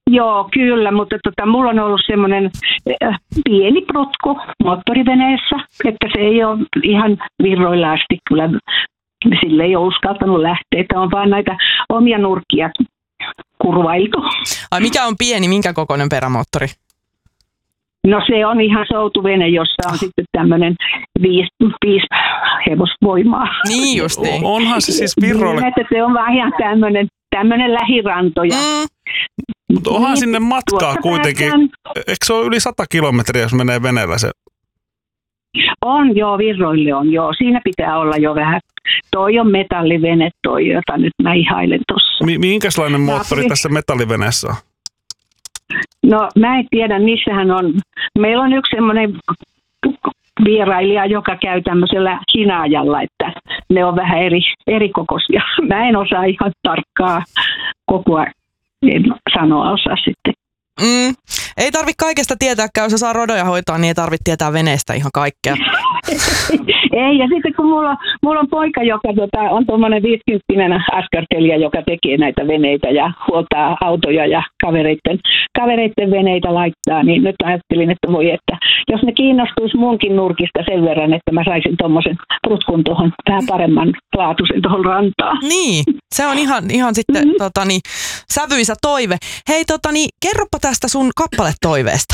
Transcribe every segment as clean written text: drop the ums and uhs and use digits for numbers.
Joo, kyllä, mutta mulla on ollut semmoinen pieni prutku moottoriveneessä, että se ei ole ihan virroilla asti kyllä. Sille ei ole uskaltanut lähteä, että on vaan näitä omia nurkkia kurvailtu. Ai mikä on pieni, minkä kokoinen perämoottori? No se on ihan soutuvene, jossa on sitten tämmöinen 5 hevosvoimaa. Niin justiin. Onhan se siis virroille. Niin, että se on vaan ihan tämmöinen lähiranto. Mutta onhan sinne matkaa kuitenkin. Eikö se ole yli 100 kilometriä, jos menee veneellä se? On joo, virroille on joo. Siinä pitää olla jo vähän. Toi on metallivene toi, jota nyt mä ihailen tuossa. Minkälainen moottori tässä metalliveneessä on? No mä en tiedä, niissähän on. Meillä on yksi semmoinen vierailija, joka käy tämmöisellä hinaajalla, että ne on vähän eri kokoisia. Mä en osaa ihan tarkkaa kokoa, en sanoa osaa sitten. Ei tarvitse kaikesta tietääkään, jos saa rodoja hoitaa, niin ei tarvitse tietää veneestä ihan kaikkea. Ei, ja sitten kun mulla on poika, joka on tuommoinen 50 askartelija, joka tekee näitä veneitä ja huoltaa autoja ja kavereiden veneitä laittaa, niin nyt ajattelin, että jos ne kiinnostuisi munkin nurkista sen verran, että mä saisin tuommoisen prutkun tuohon vähän paremman laatuisen tuohon rantaan. Niin, se on ihan sitten sävyisä toive. Hei, kerropa tästä sun kappaletoiveesta.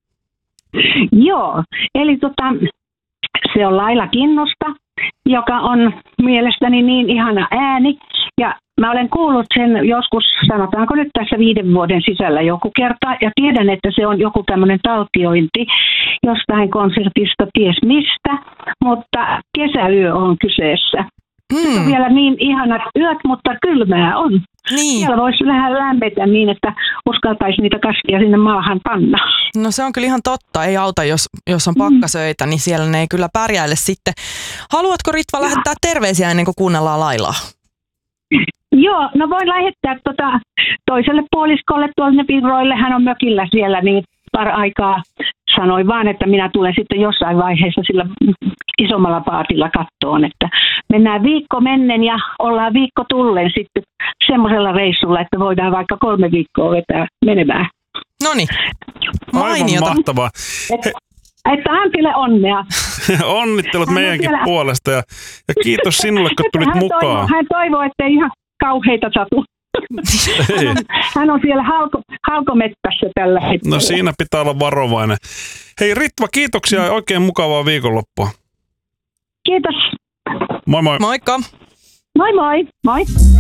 Joo, eli se on Laila Kinnusta, joka on mielestäni niin ihana ääni. Ja mä olen kuullut sen joskus, sanotaanko nyt tässä 5 vuoden sisällä joku kerta. Ja tiedän, että se on joku tämmöinen taltiointi jostain konsertista, ties mistä. Mutta kesäyö on kyseessä. Se on vielä niin ihanat yöt, mutta kylmää on. Niin. Siellä voisi vähän lämmetä niin, että uskaltaisi niitä kasvia sinne maahan panna. No se on kyllä ihan totta. Ei auta, jos on pakkasöitä, niin siellä ne ei kyllä pärjäile sitten. Haluatko Ritva lähettää terveisiä ennen kuin kuunnellaan Lailaa? Joo, no voin lähettää toiselle puoliskolle tuolle virroille. Hän on mökillä siellä niin aikaa. Sanoin vaan, että minä tulen sitten jossain vaiheessa sillä isommalla paatilla kattoon, että mennään viikko mennen ja ollaan viikko tullen sitten semmoisella reissulla, että voidaan vaikka 3 viikkoa vetää menemään. Noniin, mainiota. Aivan mahtavaa. Että Antille onnea. Onnittelut meidänkin puolesta ja kiitos sinulle, kun tulit mukaan. Hän toivoo, ettei ihan kauheita satu. Hän on siellä halkomettässä tällä hetkellä. No siinä pitää olla varovainen. Hei Ritva, kiitoksia ja oikein mukavaa viikonloppua. Kiitos. Moi moi. Moikka. Moi moi. Moi.